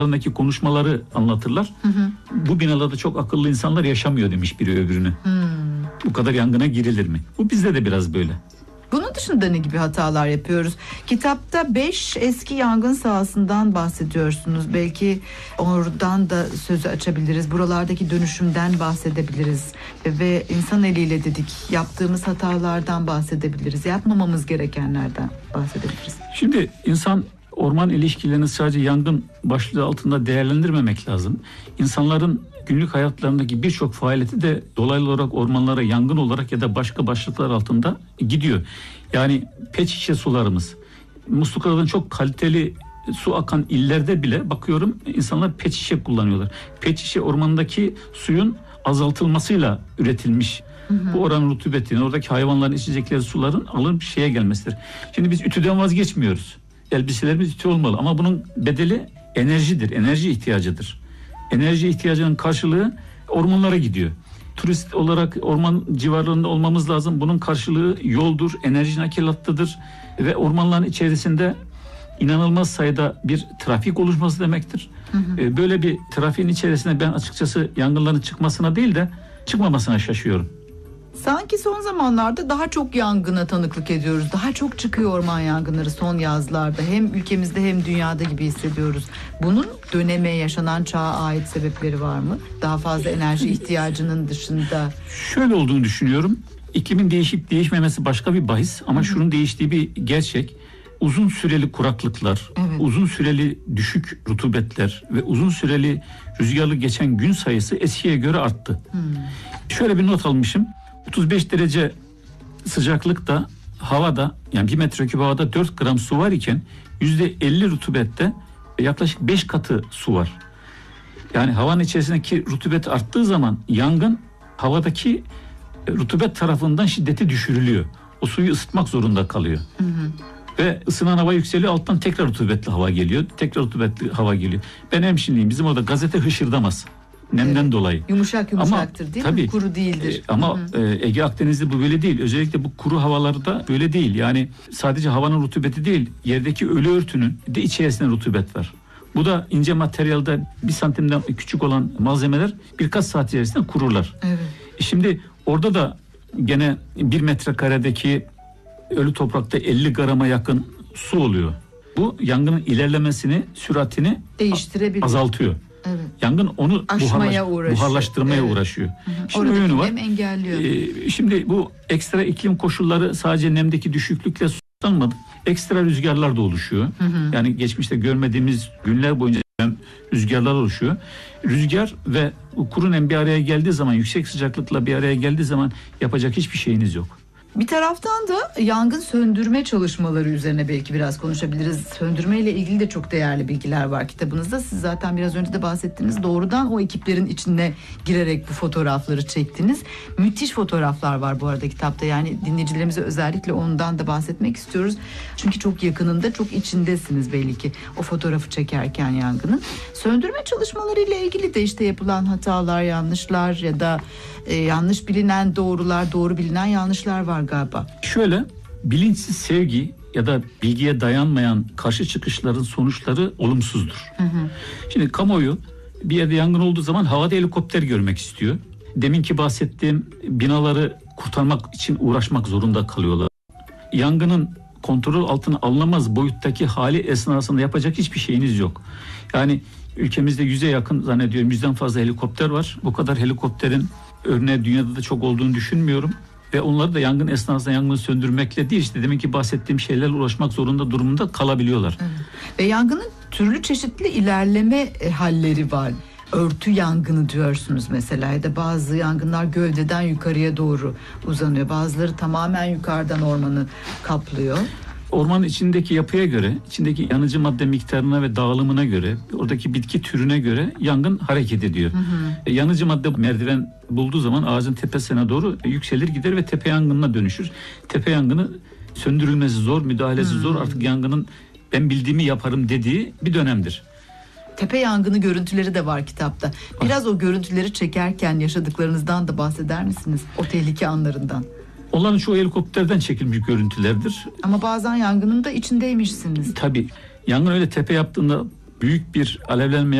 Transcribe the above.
arasındaki konuşmaları anlatırlar. Bu binalarda çok akıllı insanlar yaşamıyor demiş biri öbürüne. Bu kadar yangına girilir mi? Bu bizde de biraz böyle. Bunun dışında ne gibi hatalar yapıyoruz? Kitapta 5 eski yangın sahasından bahsediyorsunuz. Belki oradan da sözü açabiliriz. Buralardaki dönüşümden bahsedebiliriz. Ve insan eliyle dedik, yaptığımız hatalardan bahsedebiliriz. Yapmamamız gerekenlerden bahsedebiliriz. Şimdi insan orman ilişkilerini sadece yangın başlığı altında değerlendirmemek lazım. İnsanların günlük hayatlarındaki birçok faaliyeti de dolaylı olarak ormanlara yangın olarak ya da başka başlıklar altında gidiyor. Yani pet şişe sularımız, musluklardan çok kaliteli su akan illerde bile bakıyorum insanlar pet şişe kullanıyorlar. Pet şişe ormandaki suyun azaltılmasıyla üretilmiş. Bu oranın rutubetini, oradaki hayvanların içecekleri suların alınıp şeye gelmesidir. Şimdi biz ütüden vazgeçmiyoruz. Elbiselerimiz ütü olmalı ama bunun bedeli enerjidir, enerji ihtiyacıdır. Enerji ihtiyacının karşılığı ormanlara gidiyor. Turist olarak orman civarlarında olmamız lazım. Bunun karşılığı yoldur, enerji nakilatıdır ve ormanların içerisinde inanılmaz sayıda bir trafik oluşması demektir. Böyle bir trafiğin içerisinde ben açıkçası yangınların çıkmasına değil de çıkmamasına şaşıyorum. Sanki son zamanlarda daha çok yangına tanıklık ediyoruz. Daha çok çıkıyor orman yangınları son yazlarda. Hem ülkemizde hem dünyada gibi hissediyoruz. Bunun döneme, yaşanan çağa ait sebepleri var mı? Daha fazla enerji ihtiyacının dışında. Şöyle olduğunu düşünüyorum. İklimin değişip değişmemesi başka bir bahis ama şunun değiştiği bir gerçek. Uzun süreli kuraklıklar, uzun süreli düşük rutubetler ve uzun süreli rüzgarlı geçen gün sayısı eskiye göre arttı. Şöyle bir not almışım. 35 derece sıcaklıkta havada, yani 1 metreküp havada 4 gram su var iken %50 rutubette yaklaşık 5 katı su var. Yani havanın içerisindeki rutubet arttığı zaman yangın havadaki rutubet tarafından şiddeti düşürülüyor. O suyu ısıtmak zorunda kalıyor. Ve ısınan hava yükseliyor, alttan tekrar rutubetli hava geliyor. Tekrar rutubetli hava geliyor. Ben hemşireliyim, bizim orada gazete hışırdamaz. Nemden dolayı. Yumuşaktır ama, değil tabii, mi? Kuru değildir. Ama Ege Akdeniz'de bu böyle değil. Özellikle bu kuru havalarda böyle değil. Yani sadece havanın rutubeti değil, yerdeki ölü örtünün de içerisinde rutubet var. Bu da ince materyalde 1 santimden küçük olan malzemeler birkaç saat içerisinde kururlar. Şimdi orada da gene 1 metrekaredeki ölü toprakta 50 grama yakın su oluyor. Bu yangının ilerlemesini, süratini değiştirebilir, azaltıyor. Yangın onu buharlaştırmaya uğraşıyor. Şimdi oradaki nem engelliyor. Şimdi bu ekstra iklim koşulları sadece nemdeki düşüklükle sulanmadı. Ekstra rüzgarlar da oluşuyor. Yani geçmişte görmediğimiz günler boyunca rüzgarlar oluşuyor. Rüzgar ve kuru nem bir araya geldiği zaman, yüksek sıcaklıkla bir araya geldiği zaman yapacak hiçbir şeyiniz yok. Bir taraftan da yangın söndürme çalışmaları üzerine belki biraz konuşabiliriz. Söndürme ile ilgili de çok değerli bilgiler var kitabınızda. Siz zaten biraz önce de bahsettiniz. Doğrudan o ekiplerin içine girerek bu fotoğrafları çektiniz. Müthiş fotoğraflar var bu arada kitapta. Yani dinleyicilerimize özellikle ondan da bahsetmek istiyoruz. Çünkü çok yakınında, çok içindesiniz belli ki o fotoğrafı çekerken yangının. Söndürme çalışmaları ile ilgili de işte yapılan hatalar, yanlışlar ya da yanlış bilinen doğrular, doğru bilinen yanlışlar var galiba. Şöyle, bilinçsiz sevgi ya da bilgiye dayanmayan karşı çıkışların sonuçları olumsuzdur. Şimdi kamuoyu bir yerde yangın olduğu zaman havada helikopter görmek istiyor. Deminki bahsettiğim binaları kurtarmak için uğraşmak zorunda kalıyorlar. Yangının kontrol altına alınamaz boyuttaki hali esnasında yapacak hiçbir şeyiniz yok. Yani ülkemizde 100'e yakın, zannediyorum 100'den fazla helikopter var. Bu kadar helikopterin örneği dünyada da çok olduğunu düşünmüyorum. Ve onları da yangın esnasında yangını söndürmekle değil, işte deminki bahsettiğim şeylerle uğraşmak zorunda durumunda kalabiliyorlar. Ve yangının türlü çeşitli ilerleme halleri var. Örtü yangını diyorsunuz mesela, ya da bazı yangınlar gövdeden yukarıya doğru uzanıyor. Bazıları tamamen yukarıdan ormanı kaplıyor. Ormanın içindeki yapıya göre, içindeki yanıcı madde miktarına ve dağılımına göre, oradaki bitki türüne göre yangın hareket ediyor. Yanıcı madde merdiven bulduğu zaman ağacın tepesine doğru yükselir gider ve tepe yangınına dönüşür. Tepe yangını söndürülmesi zor, müdahalesi zor, artık yangının ben bildiğimi yaparım dediği bir dönemdir. Tepe yangını görüntüleri de var kitapta. Biraz o görüntüleri çekerken yaşadıklarınızdan da bahseder misiniz? O tehlike anlarından. Onların çoğu helikopterden çekilmiş görüntülerdir. Ama bazen yangının da içindeymişsiniz. Tabii. Yangın öyle tepe yaptığında büyük bir alevlenme